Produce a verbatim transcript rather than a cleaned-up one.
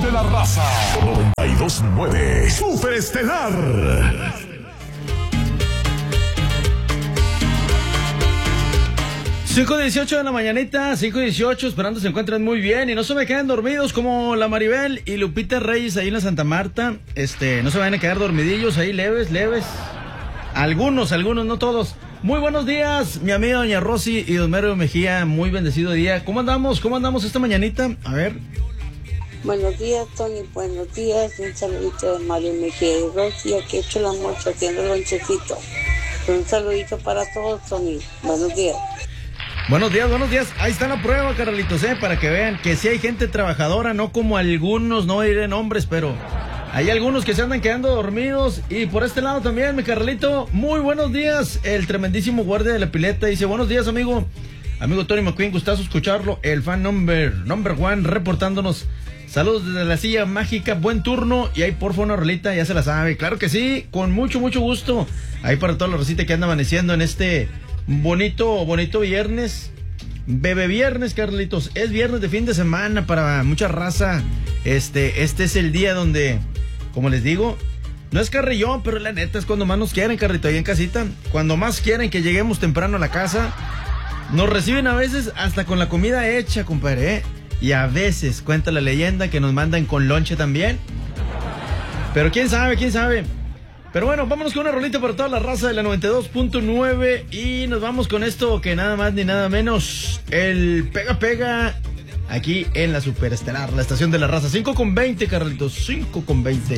de la raza. noventa y dos punto nueve Superestelar. cinco dieciocho de la mañanita, cinco dieciocho, esperando se encuentren muy bien y no se me queden dormidos como la Maribel y Lupita Reyes ahí en la Santa Marta. Este, no se vayan a quedar dormidillos ahí, leves, leves. Algunos, algunos, no todos. Muy buenos días, mi amiga doña Rosy y don Mario Mejía, muy bendecido día. ¿Cómo andamos? ¿Cómo andamos esta mañanita? A ver. Buenos días, Tony, buenos días. Un saludito de Mario Mejía y Rosy, aquí hecho la mocha haciendo el lonchecito. Un saludito para todos, Tony. Buenos días. Buenos días, buenos días. Ahí está la prueba, Carlitos, ¿eh? Para que vean que sí hay gente trabajadora, no como algunos, no diré nombres, pero hay algunos que se andan quedando dormidos. Y por este lado también, mi Carlito, muy buenos días. El tremendísimo guardia de la pileta dice, buenos días, amigo. Amigo Tony McQueen, gustazo escucharlo. El fan number, number one, reportándonos. Saludos desde la silla mágica, buen turno. Y ahí porfa una rolita, ya se la sabe. Claro que sí, con mucho, mucho gusto. Ahí para toda la rosita que anda amaneciendo en este bonito, bonito viernes. Bebe viernes, Carlitos. Es viernes de fin de semana para mucha raza. Este, este es el día donde, como les digo, no es carrillón, pero la neta es cuando más nos quieren, Carlito, ahí en casita. Cuando más quieren que lleguemos temprano a la casa. Nos reciben a veces hasta con la comida hecha, compadre, ¿eh? Y a veces, cuenta la leyenda, que nos mandan con lonche también. Pero quién sabe, quién sabe. Pero bueno, vámonos con una rolita para toda la raza de la noventa y dos punto nueve. Y nos vamos con esto que nada más ni nada menos, el Pega Pega, aquí en la Superestelar, la estación de la raza. cinco con veinte, Carlitos, cinco con veinte.